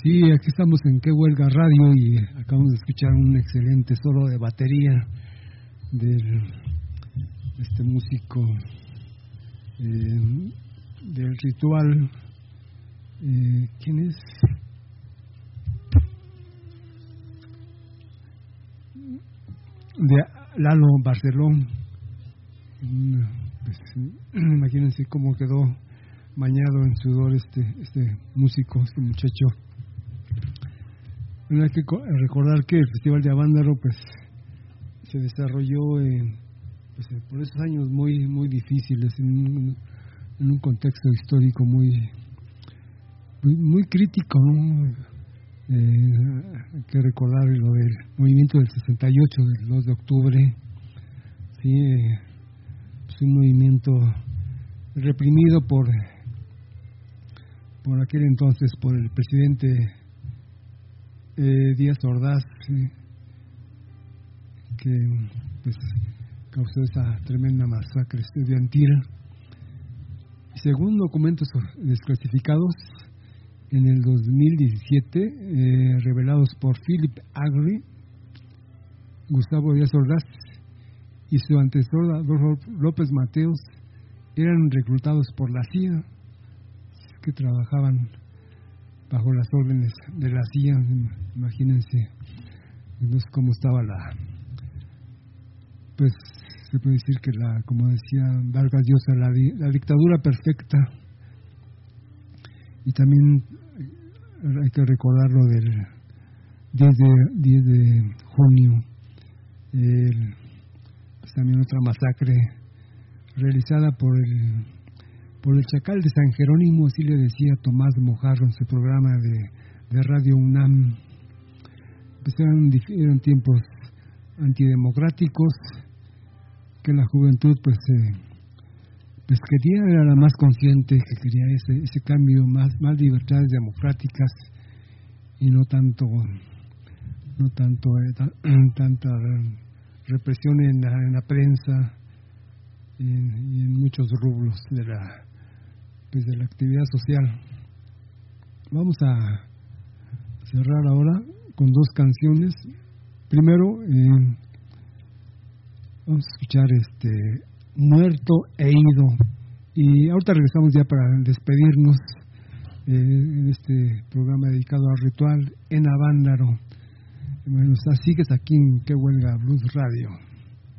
Sí, aquí estamos en Qué Huelga Radio y acabamos de escuchar un excelente solo de batería de este músico del Ritual. ¿Quién es? De Lalo Barceló. Pues, imagínense cómo quedó bañado en sudor este músico, este muchacho. Hay que recordar que el Festival de Avándaro pues se desarrolló por esos años muy difíciles, en un contexto histórico muy crítico, ¿no? Hay que recordar lo del movimiento del 68, del 2 de octubre, sí, pues un movimiento reprimido por aquel entonces por el presidente Díaz Ordaz, que pues causó esa tremenda masacre estudiantil. Según documentos desclasificados en el 2017 revelados por Philip Agri, Gustavo Díaz Ordaz y su antecesor Adolfo López Mateos eran reclutados por la CIA, que trabajaban bajo las órdenes de la CIA. Imagínense entonces cómo estaba pues se puede decir que como decía Vargas Llosa, la dictadura perfecta. Y también hay que recordar lo del 10 de junio, pues también otra masacre realizada por el Chacal de San Jerónimo, así le decía Tomás Mojarro en su programa de Radio UNAM. Pues eran tiempos antidemocráticos, que la juventud pues quería, era la más consciente, que quería ese cambio, más libertades democráticas y no tanto tanta represión en la prensa y en muchos rubros de la actividad social. Vamos a cerrar ahora con dos canciones. Primero vamos a escuchar Muerto e Ido, y ahorita regresamos ya para despedirnos en este programa dedicado al ritual en Avándaro. Bueno, sigues aquí en Qué Huelga Blues Radio.